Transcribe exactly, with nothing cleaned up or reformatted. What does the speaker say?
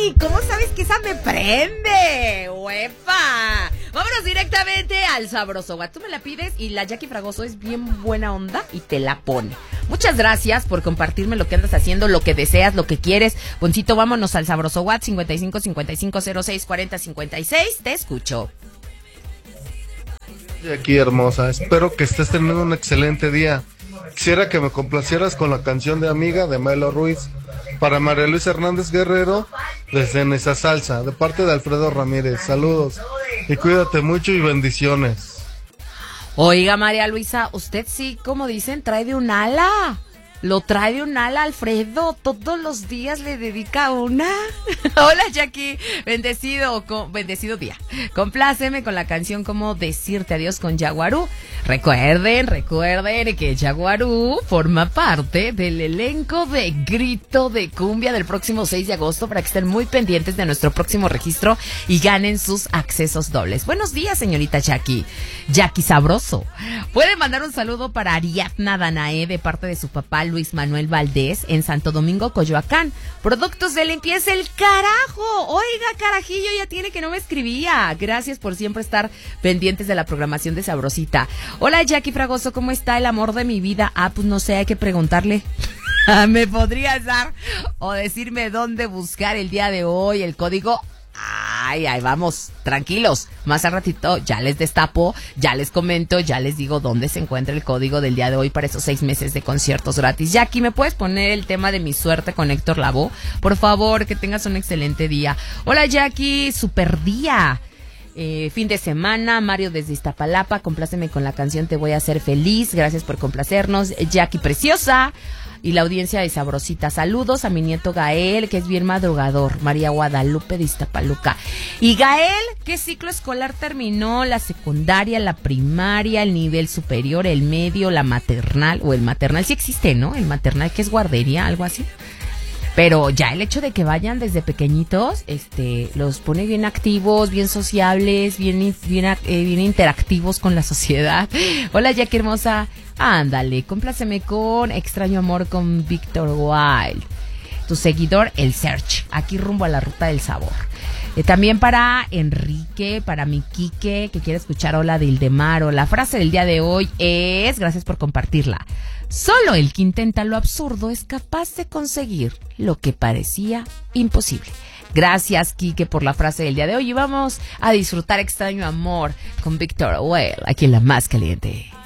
¡Ay! ¿Cómo sabes que esa me prende? ¡Uepa! Vámonos directamente al Sabroso What. Tú me la pides y la Jackie Fragoso es bien buena onda y te la pone. Muchas gracias por compartirme lo que andas haciendo, lo que deseas, lo que quieres. Poncito, vámonos al Sabroso What. cincuenta y cinco, cincuenta y cinco, cero seis, cuarenta, cincuenta y seis. Te escucho. Jackie hermosa, espero que estés teniendo un excelente día. Quisiera que me complacieras con la canción de Amiga de Melo Ruiz para María Luisa Hernández Guerrero desde Nesa Salsa, de parte de Alfredo Ramírez. Saludos y cuídate mucho y bendiciones. Oiga, María Luisa, usted sí, como dicen, trae de un ala. Lo trae de un ala, Alfredo. Todos los días le dedica una. Hola, Jackie. Bendecido, con, bendecido día. Compláceme con la canción Como Decirte Adiós con Yaguarú. Recuerden, recuerden que Yaguarú forma parte del elenco de Grito de Cumbia del próximo seis de agosto para que estén muy pendientes de nuestro próximo registro y ganen sus accesos dobles. Buenos días, señorita Jackie. Jackie Sabroso. Pueden mandar un saludo para Ariadna Danae de parte de su papá Luis Manuel Valdés en Santo Domingo, Coyoacán. Productos de limpieza El Carajo. Oiga, carajillo, ya tiene que no me escribía. Gracias por siempre estar pendientes de la programación de Sabrosita. Hola, Jackie Fragoso, ¿cómo está el amor de mi vida? Ah, pues no sé, hay que preguntarle. ¿Me podrías dar o decirme dónde buscar el día de hoy el código? Ay, ay, vamos, tranquilos. Más al ratito ya les destapo, ya les comento, ya les digo dónde se encuentra el código del día de hoy para esos seis meses de conciertos gratis. Jackie, ¿me puedes poner el tema de Mi Suerte con Héctor Lavoe? Por favor, que tengas un excelente día. Hola, Jackie, super día. Eh, fin de semana, Mario desde Iztapalapa, compláceme con la canción Te Voy a Hacer Feliz. Gracias por complacernos, Jackie preciosa. Y la audiencia de Sabrosita. Saludos a mi nieto Gael, que es bien madrugador. María Guadalupe de Iztapaluca. Y Gael, ¿qué ciclo escolar terminó? La secundaria, la primaria, el nivel superior, el medio, la maternal. O el maternal sí existe, ¿no? El maternal, que es guardería, algo así. Pero ya el hecho de que vayan desde pequeñitos, este, los pone bien activos, bien sociables, bien, bien, eh, bien interactivos con la sociedad. Hola, Jackie hermosa. Ándale, compláceme con Extraño Amor con Víctor Wilde. Tu seguidor, el Search. Aquí rumbo a la ruta del sabor. Eh, también para Enrique, para mi Quique, que quiere escuchar Hola de Ildemaro. La frase del día de hoy es, gracias por compartirla, solo el que intenta lo absurdo es capaz de conseguir lo que parecía imposible. Gracias, Quique, por la frase del día de hoy. Y vamos a disfrutar Extraño Amor con Víctor Wilde, aquí en La Más Caliente.